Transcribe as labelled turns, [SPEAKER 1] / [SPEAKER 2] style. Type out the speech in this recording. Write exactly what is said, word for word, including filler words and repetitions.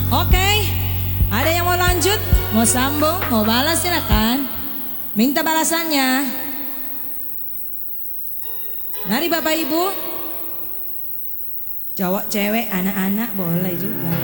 [SPEAKER 1] Oke, ada yang mau lanjut, mau sambung, mau balas silakan. Minta balasannya. Mari Bapak Ibu. Cowok, cewek, anak-anak boleh juga.